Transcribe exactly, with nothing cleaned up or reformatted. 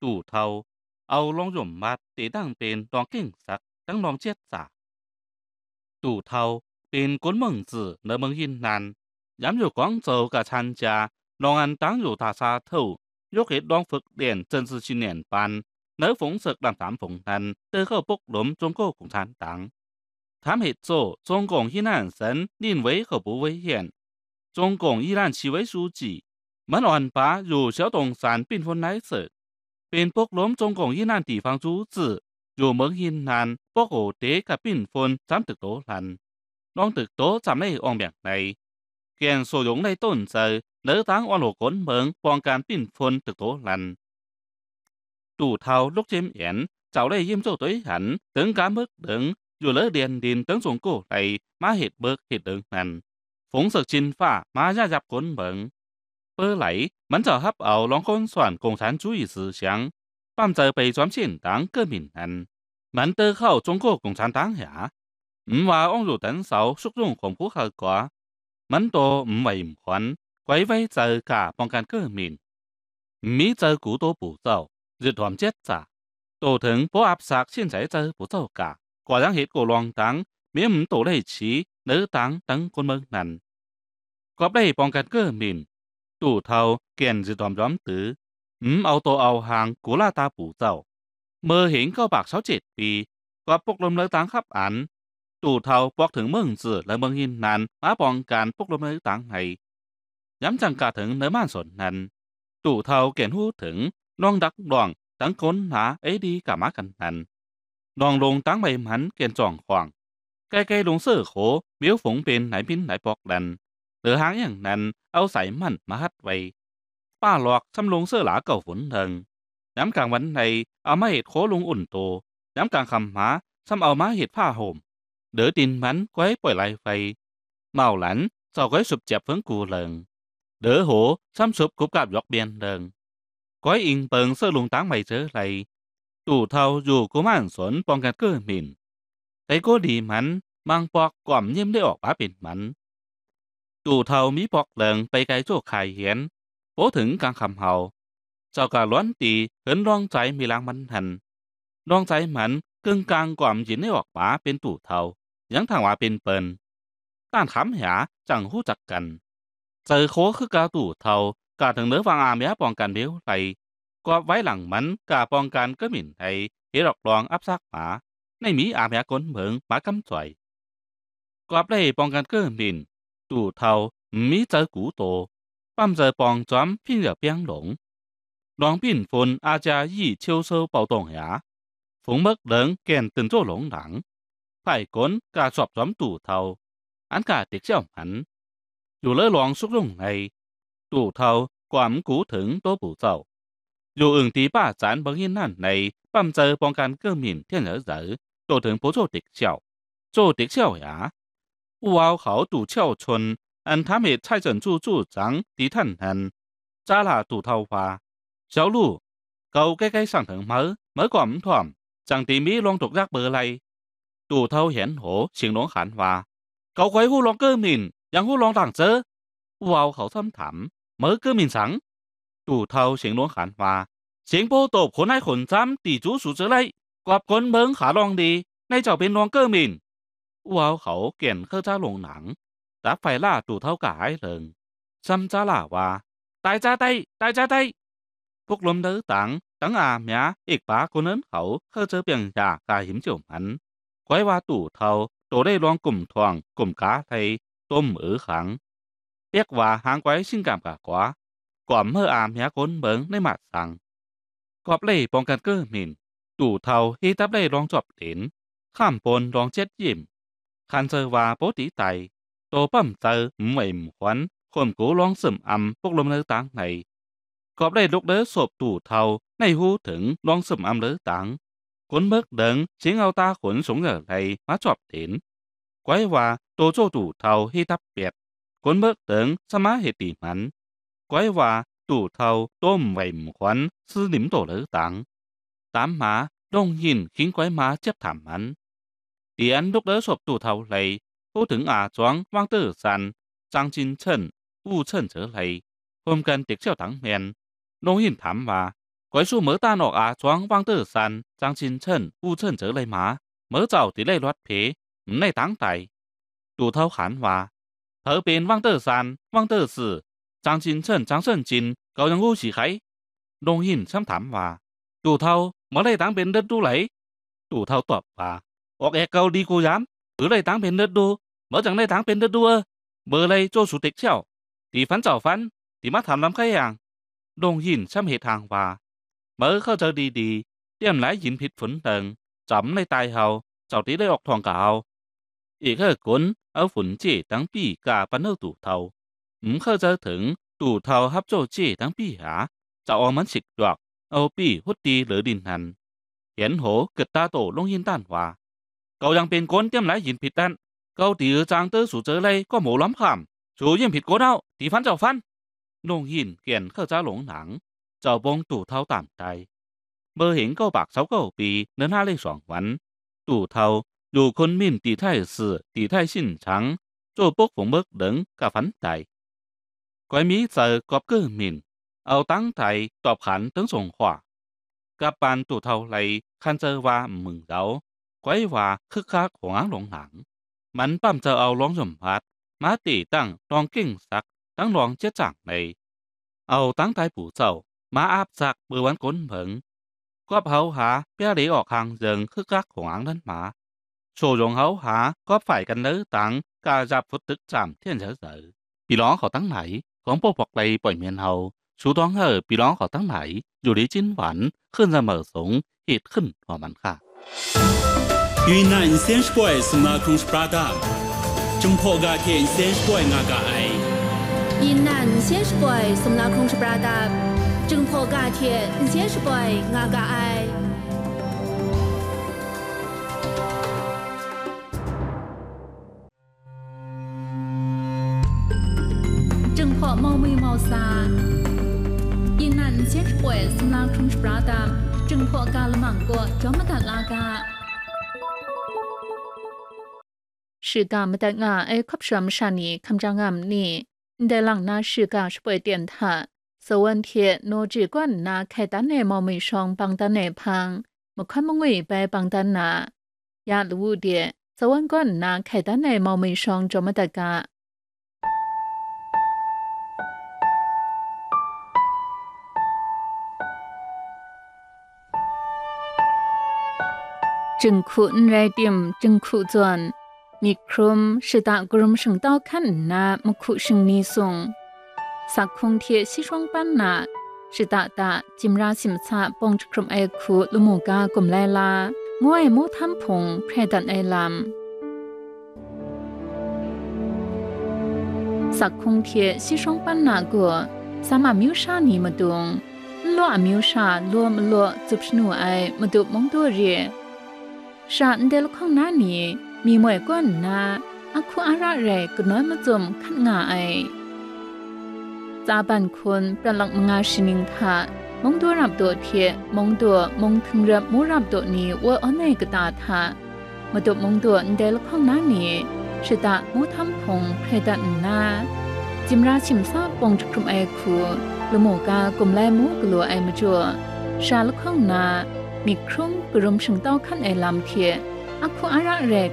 ตู่thâu ao long dùm mặt để đăng bên đón kinh sắc đăng đón chết giảตู่thâu bên cuốn mừng tử nợ mừng yên nan dámอยู่广州嘅參加long an黨有大沙頭喐起當福連政治訓練班nỡ phóng sự làm tám phóng hành từ khâu bốc lốm Trung Quốc Cộng sản Đảng 他们做中共一男生认为和不危险。中共一男市委书记们安排由小东山并分来设，并不拢中共一男地方组织，由蒙hin南不过地嘅并分占得多難，讓得多站喺岸邊嚟，見所用嚟頓就能當安羅管門幫間並分得多難。杜頭六千元就嚟嚴做對hành等cả mức đừng dù lỡ điền điền tấn dụng cổ này má hiệt bớt hiệt đừng nành phóng sự chính phá má gia nhập cuốn mượn bơ lấy mắn giờ hấp ảo lòng con soạn cộng sản chủ义思想phạm giờ bị giám chiến đảng cơ mình hành mắn tơ khẩu Trung Quốc Cộng sản Đảng hả唔話安如等手縮用恐怖後果mắn多唔係唔還鬼威就cả幫間cơ mình mỹ giờ cũ多步驟日團chết giả tổ thường bố áp sạc hiện在giờ步驟cả quả rằng hết của loạn đảng miễn唔tổ lệ trí nữ đảng đấng quân mơ nằn có đây bằng cách cơ mình tủ thầu kiện dự đoàn nhóm tử ấm áo tổ áo hàng của la ta bù dầu mơ hiện cao bạc sáu chết vì có bốc lông nữ đảng khắp án tủ thầu bọcถึง mừng dự là mừng hin nàn má bằng càn bốc lông nữ đảng này nhắm chẳng cảถึง nỡ man sổn nàn tủ thầu kiện húถึง non đắc đoàn đấng cốn há ấy đi cả má cần nàn đoàn lùng táng may mắn kiện tròn khoảng cái cái lùng sơ khổ miếu phụng bên nãy bên nãy bọc đàn từ hángอย่างนั้นเอาใส่มันมาฮัดไว้ป้าหลอกซ้ำลงเสื้อหลาเก่าฝนเถิงย้ำกลางวันในเอามาเห็ดโคลงอุ่นโตย้ำกลางคำหาซ้ำเอามาเห็ดผ้าห่มเดือดินมันไว้ปล่อยไหลไฟเมาหลันเจ้าไว้สุบเจ็บเพิ่งกูเลิงเดือโหซ้ำสุบกุบกับยอกเบียนเดิงก้อยอิงเปิงเสื้อลุงตางไม่เจอไรตู่เท่าอยู่กุมารสนป้องกันเกื้อหมิ่นแต่ก็ดีมันมังปอกก่อมเยี่ยมได้ออกมาเป็นมันตู่เท่ามีปอกเหลิงไปไกลโจกไข่เห็นโผถึงกลางคำเฮาเจ้ากะล้วนตีเหินร้องใจมีลางมันหันร้องใจมันกึ่งกลางก่อมยินได้ออกมาเป็นตู่เท่ายังทางว่าเป็นเปินต้านขำหาจังหู้จักกันเจอโคคือกาตู่เท่ากาถึงเนื้อฟังอาเมียป้องกันเบี้ยวไหลก็ไว้หลังมันกาป้องกันก็หมิ่นไทยเฮรอกรองอับซักหมาในมีอาเมียก้นเหมืองหมากำจ่อยกอบได้ป้องกันก็หมิ่นตู่เท่ามีเจอกูโตปั้มเจอปองจอมพิ้งเหลือเปียงหลงลองปิ้นฝนอาจายี่เชียวเซาเป่าตงหยาฝงเมิกเหลิงแกนตื่นโจ้หลงหลังไผ่ก้นกาสอบจอมตู่เท่าอันกาเด็กเจ้าหันอยู่เลอลองสุกลงในตู่เท่ากวามกูถึงโตปู่เจ้าอยู่อึ่งตีป้าจานบางยินนั่นในปั้มเจอป้องกันก็หมิ่นเที่ยนเหลือเสือโตถึงโปโจเด็กเจ้าโจเด็กเจ้าหยาอู้เอาเขาตู่เจ้าชนอันทำให้蔡振柱柱长ดีท่านหันจ้าลาตู่เท่าฟ้าเจ้าลู่เกาใกล้ๆสั่งถึงเมื่อเมื่อก่อนถ่อมจังตีมีลองตกยักเบอร์ไรตู่เท่าเห็นโหเสียงหลงขันว่าเกาไว้หูลองเกอร์มินยังหูลองต่างเจออู้เอาเขาซ้ำถามเมื่อเกอร์มินสังตู่เท่าเสียงหลงขันว่าเสียงโปตบคนให้ขนซ้ำตีจูสูเจอไรกอบคนเมืองขาลองดีในเจ้าเป็นลองเกอร์มินอู้เอาเขาเก่นเข้าจ้าลงหนัง打快啦杜头个海人，三扎啦话，大家低，大家低，福隆德党等阿名一把個人口喝着病下加險就文，鬼話杜頭ตัวได้ลองกลุ่มทวงกลุ่มกาไทยต้มอือขังเรียกว่าหางไว้สิ่งกามกากว่าก่อมเมื่ออาเมียคนเบิงในหมัดสั่งกอบเล่ป้องกันเกื้อหมิ่นตู่เทาที่ทับเล่ลองจอบเห็นข้ามปนลองเจ็ดยิ้มคันเซอร์ว่าโปติไตตัวปั้มเจอหมวยหมขวัญคนกูร้องซึมอำพวกลมเลือตังในกอบได้ลุกเลือศพตู่เทาในหูถึงร้องซึมอำเลือตังคนเบิกเดิงเสียงเอาตาขนสงเหนือไทยมาจอบเห็นไว้ว่าตัวโจตู่เทาให้ทับเปียดคนเบิกเดิงสมาเหตุมันไว้ว่าตู่เทาตัวหมวยหมขวัญซื้อหนิมตัวเลือตังตามมาดงหินขิงไว้มาเจ็บถามมันตีอันลุกเลือศพตู่เทาเลยพูดถึงอาจวงว่างเตอร์ซันจางจินเฉินวู่เฉินเฉอไหลรวมกันเด็กเชี่ยวถังแมนน้องยินถามว่า鬼叔没大诺啊装望德山张金称乌称这类马没走地类落皮唔ใน当代杜涛喊话เธอเป็นวังเตอร์ซันวังเตอร์สื่อจางจินเชิญจางเชิญจินเกายังรู้สิใครลงหินช้ำถามว่าตู่เท่าเมื่อไรตั้งเป็นเด็ดดูไหลตู่เท่าตอบว่าออกแอกเกาดีกูย้ำหรือไรตั้งเป็นเด็ดดูเมื่อจังไรตั้งเป็นเด็ดดูเออเบอร์ไรโจสุติกเชี่ยวตีฟันเจ้าฟันตีมาทำลำไข่อย่างลงหินช้ำเหตุทางว่าเมื่อเข้าเจอดีๆเตรียมไหลหินผิดฝนเติงจำในตายเฮาเจ้าตีได้ออกทองเก่าอีกเออกุนเอาฝนเจตั้งปีกาปันเอาตู่เท่า唔เข้าใจถึงตู่เท่าฮับโจเจตั้งปีหาจะออกมันฉิกดอกเอาปีหุดดีหรือดินหันเห็นโหเกิดตาโตลงยินต้านว่าเกายังเป็นก้นเตรียมไหลหินผิดด้านเกาตีจางเตอสู่เจอเลยก็หมูล้อมขามสู่ยิ่งผิดก้นเอาตีฟันเจ้าฟันลงยินเกียนเข้าจ้าหลงหนังเจ้าบงตู่เท่าตามใจเบอร์เห็นเก้าปากเสาเก้าปีเดินห้าเลขสองวันตู่เท่าอยู่คนมิ่นตีไทยสื่อตีไทยสิ้นชังโจปกฝงเบิกเดิงกับฝันใจก้อยมีเจอกอบเกื้อมิ่นเอาตั้งใจตอบขันถึงส่งขวากับปานตู่เท่าไหลคันเจอว่ามึงเดาก้อยว่าคึกคักของหลงหนังมันปั้มเจอเอาร้องสมพัดมาตีตั้งรองเก่งสักตั้งรองเจ๊จ่างในเอาตั้งใจปู่เจ้ามาอาบสักเบื่อวันก้นเผิงก็เผาหาเปียเหลออกทางเจิงคึกคักของนั้นมาโชว์รงเขาหาก็ฝ่ายกันเนื้อตังกาจับฟุตตึกจำเที่ยนเฉยเฉยปีร้องเขาตั้งไหนของพวกปอกเลยปล่อยเมียนเฮาชูท้องเฮอปีร้องเขาตั้งไหนอยู่ในจิ้นหวานขึ้นจะเหม่อสงเหตุขึ้นหัวมันค่ะ云南三十怪送那空是巴达正破嘎天三十怪那个爱云南三十怪送那空是巴达正破嘎天三十怪那个爱พอมอมือมอซายินนันเช็ดป่วยสำลักทุ่งสปราดามจึงพอกาลมังกัวจอมตัดลากา是个没得我爱可什么啥呢？看着我们呢，在浪那是个是不点他，所问题诺只管那开单内毛没上帮单内旁，没看没位白帮单那，也路的所问管那开单内毛没上จอมตัดกาจึงขุนไรเดียมจึงขุจวนมีครุมสิตากรุมสังเต้าขันนามขุสิงนีสงสักคงเทียสิช่วงปั้นนาสิตาตาจิมราสิมชาปงจครุมไอขุลุมูกากลมไลลางวยมูทำพงเพรดันไอลำสักคงเทียสิช่วงปั้นนากัวสามามิวชานีมาดงล้อมิวชาล้อมล้อจุบสนูไอมาดูมองตัวเรียชาเดลของน้านี้มีมวยก้นนาอักคูอาระเรก็น้อยมาจมขันงาไอจาบันคนประหลักมงาชินิงทามองตัวรับตัวเทียมองตัวมองถึงรับมูรับตัวนี้ว่าอันไหนก็ตาทามาดูมองตัวเดลของน้านี้ชิตามูทำพงเพรดันนาจิมราชิมซาปงจุกรุมไอคูละโมกากลมไลมูกลัวไอมาจัวชาลของนามีครุ่งกรุมชงเต้าขั้นไอลำเทียอักคูอาระเร